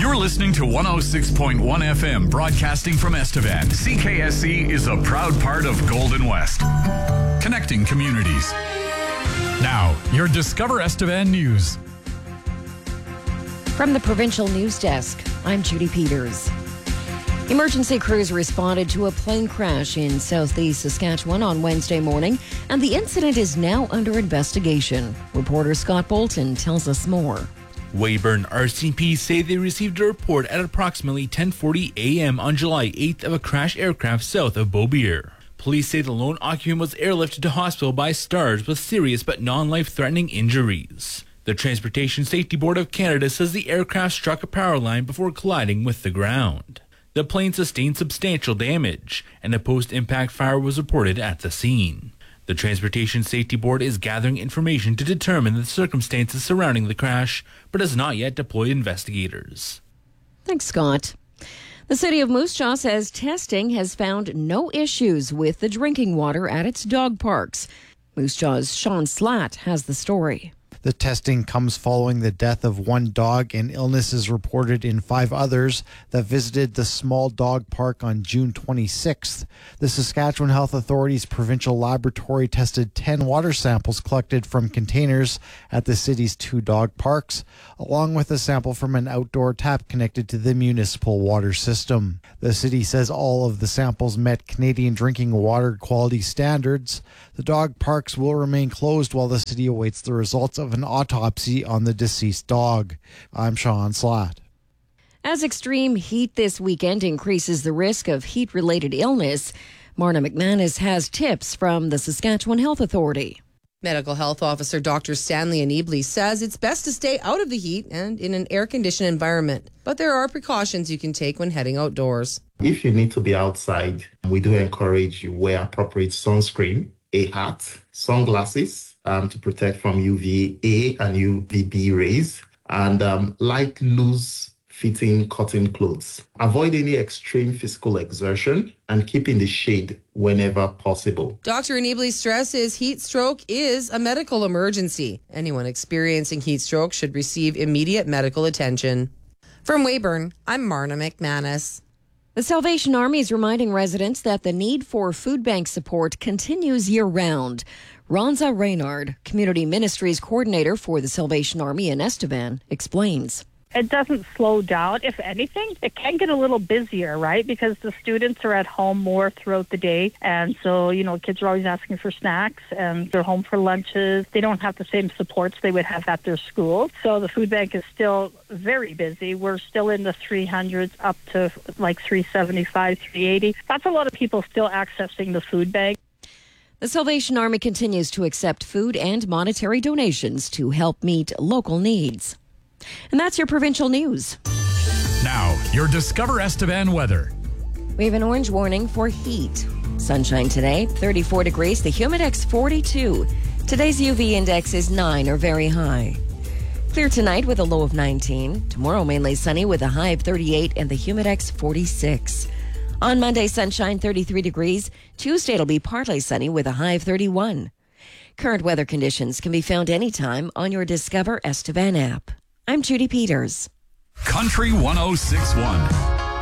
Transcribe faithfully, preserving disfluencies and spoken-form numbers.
You're listening to one oh six point one F M, broadcasting from Estevan. C K S C is a proud part of Golden West, connecting communities. Now, your Discover Estevan news. From the Provincial News Desk, I'm Judy Peters. Emergency crews responded to a plane crash in southeast Saskatchewan on Wednesday morning, and the incident is now under investigation. Reporter Scott Bolton tells us more. Weyburn R C M P say they received a report at approximately ten forty a.m. on July eighth of a crashed aircraft south of Beaubeer. Police say the lone occupant was airlifted to hospital by STARS with serious but non-life-threatening injuries. The Transportation Safety Board of Canada says the aircraft struck a power line before colliding with the ground. The plane sustained substantial damage, and a post-impact fire was reported at the scene. The Transportation Safety Board is gathering information to determine the circumstances surrounding the crash, but has not yet deployed investigators. Thanks, Scott. The city of Moose Jaw says testing has found no issues with the drinking water at its dog parks. Moose Jaw's Sean Slatt has the story. The testing comes following the death of one dog and illnesses reported in five others that visited the small dog park on June twenty-sixth. The Saskatchewan Health Authority's provincial laboratory tested ten water samples collected from containers at the city's two dog parks, along with a sample from an outdoor tap connected to the municipal water system. The city says all of the samples met Canadian drinking water quality standards. The dog parks will remain closed while the city awaits the results of an autopsy on the deceased dog. I'm Sean Slatt. As extreme heat this weekend increases the risk of heat-related illness, Marna McManus has tips from the Saskatchewan Health Authority. Medical Health Officer Doctor Stanley Anibli says it's best to stay out of the heat and in an air-conditioned environment. But there are precautions you can take when heading outdoors. If you need to be outside, we do encourage you wear appropriate sunscreen, a hat, sunglasses um, to protect from U V A and U V B rays, and um, light, loose-fitting cotton clothes. Avoid any extreme physical exertion and keep in the shade whenever possible. Doctor Anibli stresses heat stroke is a medical emergency. Anyone experiencing heat stroke should receive immediate medical attention. From Weyburn, I'm Marna McManus. The Salvation Army is reminding residents that the need for food bank support continues year-round. Ronza Reynard, Community Ministries Coordinator for the Salvation Army in Estevan, explains. It doesn't slow down. If anything, it can get a little busier, right? Because the students are at home more throughout the day. And so, you know, kids are always asking for snacks and they're home for lunches. They don't have the same supports they would have at their school. So the food bank is still very busy. We're still in the three hundreds up to like three seventy-five, three eighty. That's a lot of people still accessing the food bank. The Salvation Army continues to accept food and monetary donations to help meet local needs. And that's your provincial news. Now, your Discover Estevan weather. We have an orange warning for heat. Sunshine today, thirty-four degrees, the Humidex forty-two. Today's U V index is nine or very high. Clear tonight with a low of nineteen. Tomorrow mainly sunny with a high of thirty-eight and the Humidex forty-six. On Monday, sunshine, thirty-three degrees. Tuesday, it'll be partly sunny with a high of thirty-one. Current weather conditions can be found anytime on your Discover Estevan app. I'm Judy Peters. Country one oh six point one.